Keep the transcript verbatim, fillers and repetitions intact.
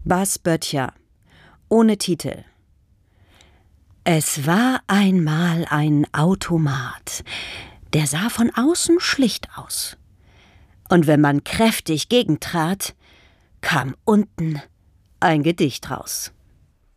Bas Böttcher. Ohne Titel. Es war einmal ein Automat. Der sah von außen schlicht aus. Und wenn man kräftig gegentrat, kam unten ein Gedicht raus.